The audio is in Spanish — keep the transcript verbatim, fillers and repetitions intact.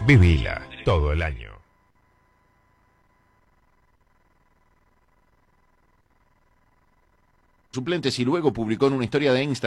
Vivila todo el año. Suplentes y luego publicó en una historia de Instagram